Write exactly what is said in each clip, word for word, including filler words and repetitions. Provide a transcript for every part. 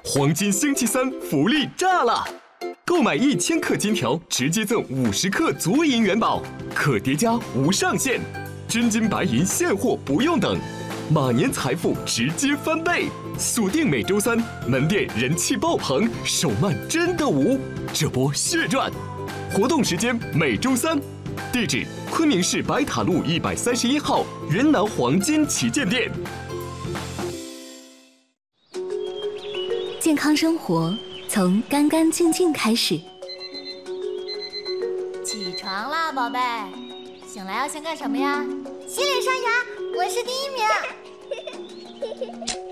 黄金星期三福利炸了！购买一千克金条，直接赠五十克足银元宝，可叠加无上限，真金白银现货不用等，马年财富直接翻倍！锁定每周三，门店人气爆棚，手慢真的无，这波血赚！活动时间每周三，地址昆明市白塔路一百三十一号云南黄金旗舰店。 健康生活从干干净净开始。 起床啦，宝贝！醒来要先干什么呀？洗脸刷牙，我是第一名。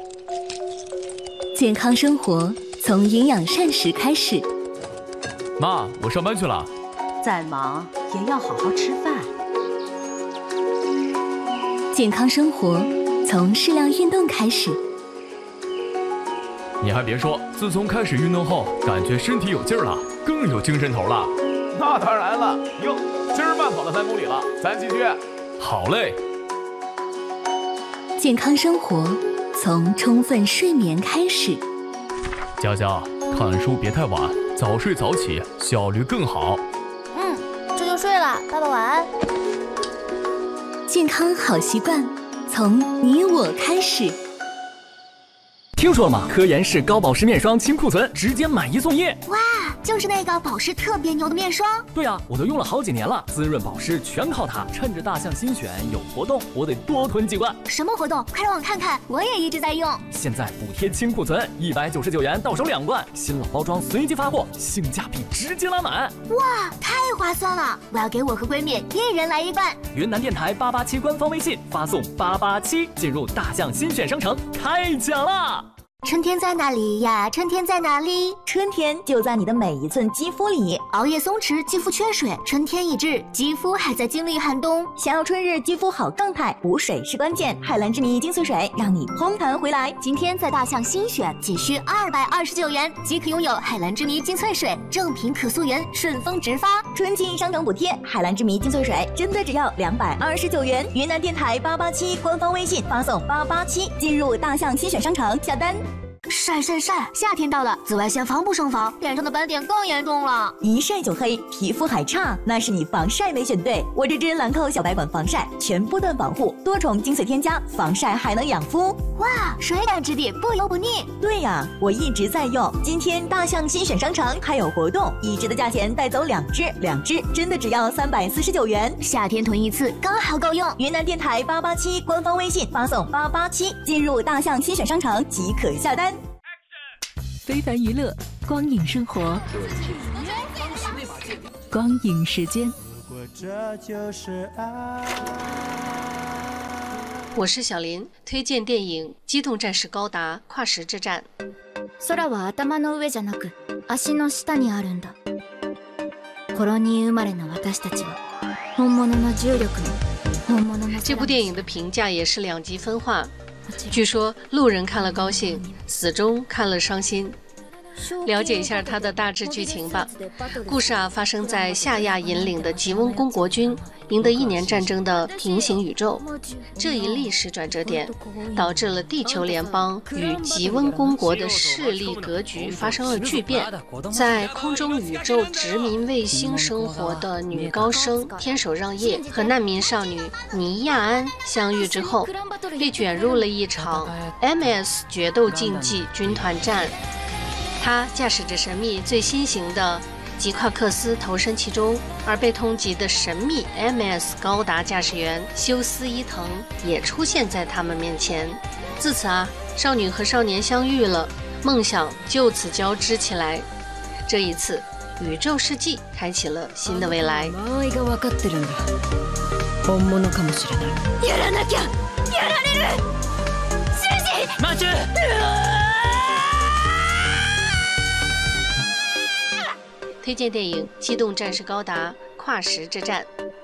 健康生活从营养膳食开始。 妈，我上班去了。 再忙也要好好吃饭。 健康生活从适量运动开始。 你还别说，自从开始运动后，感觉身体有劲儿了，更有精神头了。 那当然了，哟，今儿慢跑了三公里了，咱继续。 好嘞。 健康生活从充分睡眠开始。 佳佳，看书别太晚，早睡早起，效率更好。 嗯，这就睡了，爸爸晚安。 健康好习惯从你我开始。 听说了吗？科颜氏高保湿面霜清库存，直接买一送一。 哇，就是那个保湿特别牛的面霜。 对啊，我都用了好几年了，滋润保湿全靠它。趁着大象新选有活动，我得多囤几罐。 什么活动？快让我看看，我也一直在用。 现在补贴清库存，一百九十九元到手两罐，新老包装随机发货，性价比直接拉满。 哇，太划算了！我要给我和闺蜜一人来一罐。 云南电台八八七官方微信发送八八七，进入大象新选商城开奖啦！ 春天在哪里呀？春天在哪里？ 春天就在你的每一寸肌肤里。 熬夜松弛，肌肤缺水，春天已至，肌肤还在经历寒冬。 想要春日肌肤好状态，补水是关键。海蓝之谜精粹水让你嘭弹回来。 今天在大象新选，仅需二百二十九元即可拥有海蓝之谜精粹水，正品可溯源，顺丰直发。 春季商城补贴，海蓝之谜精粹水真的只要两百二十九元。云南电台八八七官方微信发送八八七，进入大象新选商城下单。 晒晒晒！夏天到了，紫外线防不胜防，脸上的斑点更严重了。 一晒就黑，皮肤还差，那是你防晒没选对。我这支兰蔻小白管防晒，全波段保护，多重精粹添加，防晒还能养肤。 哇，水感质地，不油不腻。 对呀，我一直在用。今天大象新选商城还有活动，一支的价钱带走两支，两支真的只要三百四十九元。 夏天囤一次刚好够用。 云南电台八八七官方微信发送八八七，进入大象新选商城即可下单。 非凡娱乐，光影生活，光影时间。 我是小林，推荐电影《机动战士高达：跨时之战》。 空は頭の上じゃなく、足の下にあるんだ。コロニー生まれの私たちは、本物の重力の本物の。 这部电影的评价也是两极分化。据说路人看了高兴，死忠看了伤心。了解一下它的大致剧情吧。故事啊，发生在夏亚引领的吉翁公国军赢得一年战争的平行宇宙。这一历史转折点，导致了地球联邦与吉翁公国的势力格局发生了巨变。在空中宇宙殖民卫星生活的女高生天守让叶和难民少女尼亚安相遇之后，被卷入了一场 M S 决斗竞技军团战。他驾驶着神秘最新型的吉夸克斯投身其中，而被通缉的神秘 M S 高达驾驶员休斯伊藤也出现在他们面前。自此啊，少女和少年相遇了，梦想就此交织起来。这一次，宇宙世纪开启了新的未来。 やらなきゃ、やられる。 待ち。 推荐电影《机动战士高达：跨时之战》。